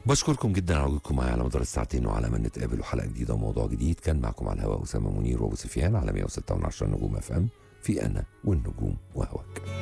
بشكركم جدا على وجودكم معايا على مدار الساعتين، وعلى ما نتقابل وحلقه جديده وموضوع جديد. كان معكم على الهواء اسامه منير وابو سفيان على 106.10 نجوم FM في انا والنجوم وهواك.